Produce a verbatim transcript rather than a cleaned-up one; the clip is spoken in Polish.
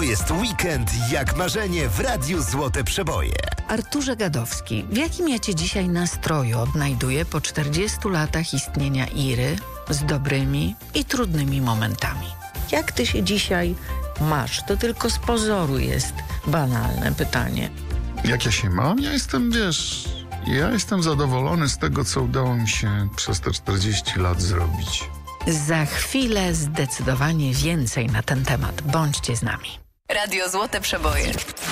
jest weekend jak marzenie w Radiu Złote Przeboje. Arturze Gadowski, w jakim ja cię dzisiaj nastroju odnajduję po czterdziestu latach istnienia Iry z dobrymi i trudnymi momentami? Jak ty się dzisiaj masz? To tylko z pozoru jest banalne pytanie. Jak ja się mam? Ja jestem, wiesz, ja jestem zadowolony z tego, co udało mi się przez te czterdzieści lat zrobić. Za chwilę zdecydowanie więcej na ten temat. Bądźcie z nami. Radio Złote Przeboje.